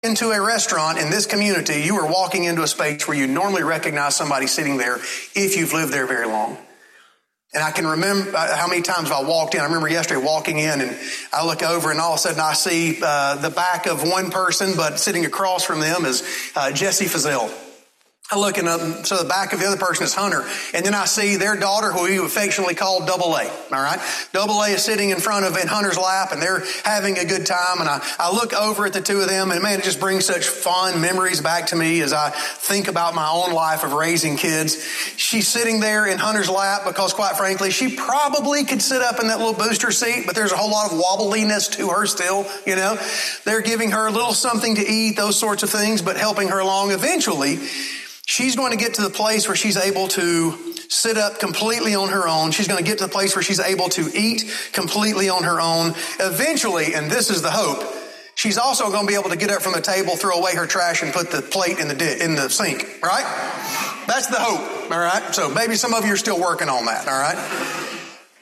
into a restaurant in this community, you are walking into a space where you normally recognize somebody sitting there if you've lived there very long. And I can remember how many times I walked in. I remember yesterday walking in and I look over and all of a sudden I see the back of one person, but sitting across from them is Jesse Fazell. I look and so the back of the other person is Hunter. And then I see their daughter, who we affectionately call Double A. All right. Double A is sitting in Hunter's lap and they're having a good time. And I look over at the two of them and man, it just brings such fond memories back to me as I think about my own life of raising kids. She's sitting there in Hunter's lap because quite frankly, she probably could sit up in that little booster seat, but there's a whole lot of wobbliness to her still, you know. They're giving her a little something to eat, those sorts of things, but helping her along. Eventually, she's going to get to the place where she's able to sit up completely on her own. She's going to get to the place where she's able to eat completely on her own. Eventually, and this is the hope, she's also going to be able to get up from the table, throw away her trash, and put the plate in the sink, right? That's the hope, all right? So maybe some of you are still working on that, all right?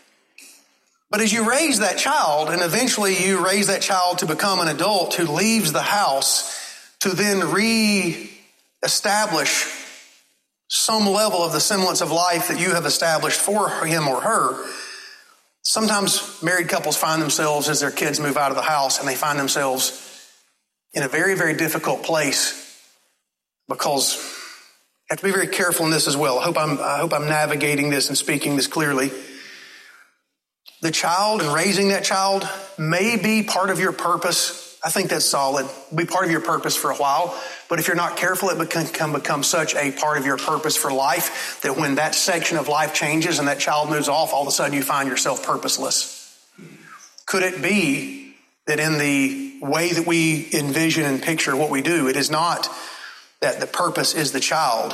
But as you raise that child, and eventually you raise that child to become an adult who leaves the house to then establish some level of the semblance of life that you have established for him or her. Sometimes married couples find themselves, as their kids move out of the house, and they find themselves in a very, very difficult place because you have to be very careful in this as well. I hope I'm navigating this and speaking this clearly. The child and raising that child may be part of your purpose. I think that's solid. It'll be part of your purpose for a while. But if you're not careful, it can become such a part of your purpose for life that when that section of life changes and that child moves off, all of a sudden you find yourself purposeless. Could it be that in the way that we envision and picture what we do, it is not that the purpose is the child?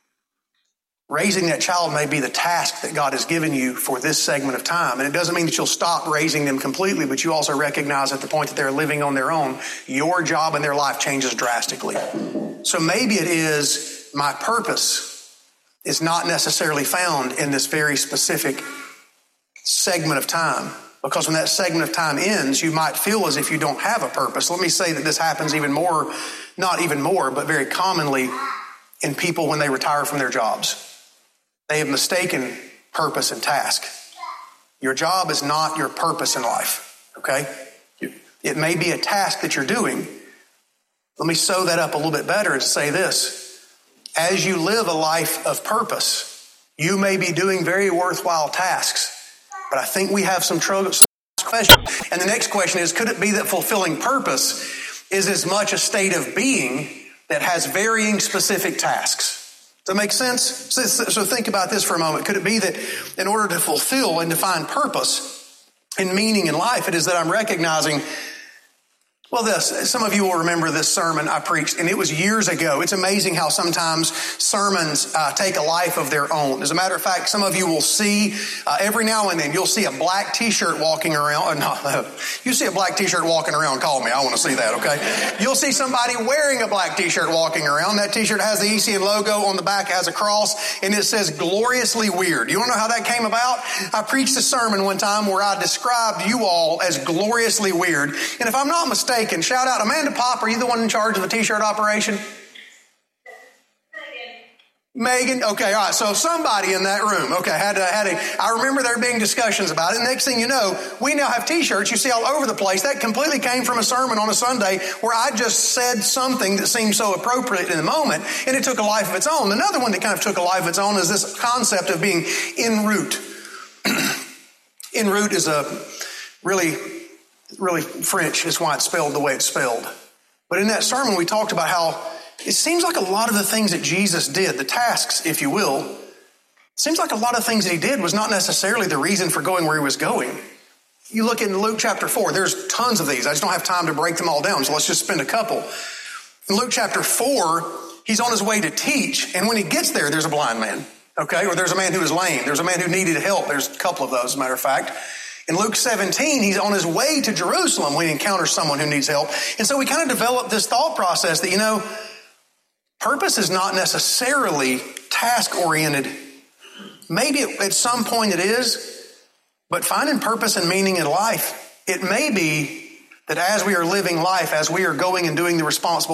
Raising that child may be the task that God has given you for this segment of time. And it doesn't mean that you'll stop raising them completely, but you also recognize at the point that they're living on their own, your job in their life changes drastically. So maybe it is my purpose is not necessarily found in this very specific segment of time. Because when that segment of time ends, you might feel as if you don't have a purpose. Let me say that this happens even more, not even more, but very commonly in people when they retire from their jobs. They have mistaken purpose and task. Your job is not your purpose in life, okay? It may be a task that you're doing. Let me sew that up a little bit better and say this. As you live a life of purpose, you may be doing very worthwhile tasks, but I think we have some questions. And the next question is, could it be that fulfilling purpose is as much a state of being that has varying specific tasks? Does that make sense? So think about this for a moment. Could it be that in order to fulfill and define purpose and meaning in life, it is that I'm recognizing, well, some of you will remember this sermon I preached, and it was years ago. It's amazing how sometimes sermons take a life of their own. As a matter of fact, some of you will see, every now and then, you'll see a black T-shirt walking around. You see a black T-shirt walking around, call me. I want to see that, okay? You'll see somebody wearing a black T-shirt walking around. That T-shirt has the ECN logo on the back, has a cross, and it says gloriously weird. You want to know how that came about? I preached a sermon one time where I described you all as gloriously weird. And if I'm not mistaken, shout out, Amanda Pop, are you the one in charge of the T-shirt operation? Megan? Okay, all right. So somebody in that room, okay, I remember there being discussions about it. Next thing you know, we now have T-shirts you see all over the place. That completely came from a sermon on a Sunday where I just said something that seemed so appropriate in the moment, and it took a life of its own. Another one that kind of took a life of its own is this concept of being en route. En route is a really French is why it's spelled the way it's spelled. But in that sermon, we talked about how it seems like a lot of the things that Jesus did, the tasks, if you will, it seems like a lot of things that he did was not necessarily the reason for going where he was going. You look in Luke chapter 4, there's tons of these. I just don't have time to break them all down, so let's just spend a couple. In Luke chapter 4, he's on his way to teach, and when he gets there, there's a blind man, okay? Or there's a man who is lame. There's a man who needed help. There's a couple of those, as a matter of fact. In Luke 17, he's on his way to Jerusalem when he encounters someone who needs help. And so we kind of developed this thought process that, purpose is not necessarily task-oriented. Maybe at some point it is, but finding purpose and meaning in life, it may be that as we are living life, as we are going and doing the responsible